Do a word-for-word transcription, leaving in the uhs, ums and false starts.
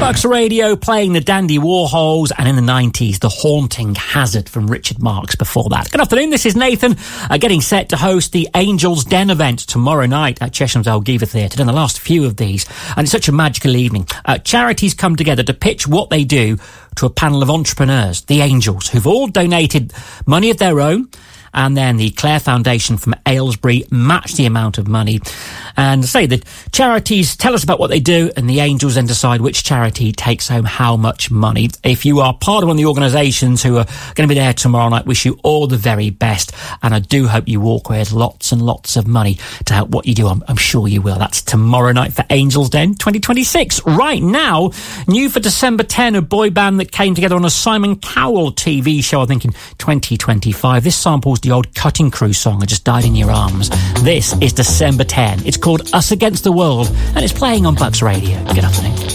Bucks Radio, playing the Dandy Warhols, and in the nineties, The Haunting Hazard from Richard Marx before that. Good afternoon, this is Nathan, uh, getting set to host the Angels Den event tomorrow night at Chesham's Algiva Theatre. Done the last few of these, and it's such a magical evening. Uh, charities come together to pitch what they do to a panel of entrepreneurs, the Angels, who've all donated money of their own, and then the Clare Foundation from Aylesbury matched the amount of money. And say that charities tell us about what they do, and the Angels then decide which charity takes home how much money. If you are part of one of the organisations who are going to be there tomorrow night, wish you all the very best. And I do hope you walk away with lots and lots of money to help what you do. I'm, I'm sure you will. That's tomorrow night for Angels Den twenty twenty-six. Right now, new for December tenth, a boy band that came together on a Simon Cowell T V show, I think in twenty twenty-five. This samples the old Cutting Crew song, I Just Died in Your Arms. This is December tenth. It's called Us Against the World, and it's playing on Bucks Radio. Good afternoon.